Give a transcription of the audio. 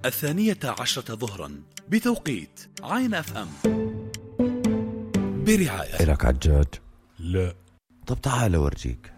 12:00 ظهرا بتوقيت عين اف ام، برعاية. إلك عجاج؟ لا. طب تعال أورجيك.